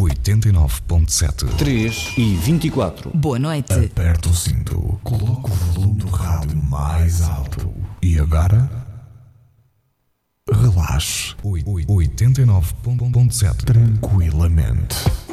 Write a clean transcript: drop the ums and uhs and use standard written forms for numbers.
89.7. 3h24. Boa noite. Aperta o cinto, coloca o volume do rádio mais alto. E agora? Relaxe. 89.7. Tranquilamente.